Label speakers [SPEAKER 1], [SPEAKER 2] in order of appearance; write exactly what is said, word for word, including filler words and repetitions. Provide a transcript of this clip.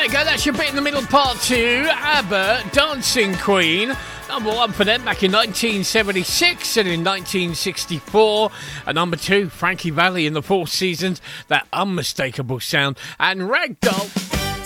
[SPEAKER 1] There you go, that's your bit in the middle part two. ABBA, Dancing Queen. Number one for them back in nineteen seventy-six and in nineteen sixty-four. And number two, Frankie Valli in the Four Seasons. That unmistakable sound. And Ragdoll.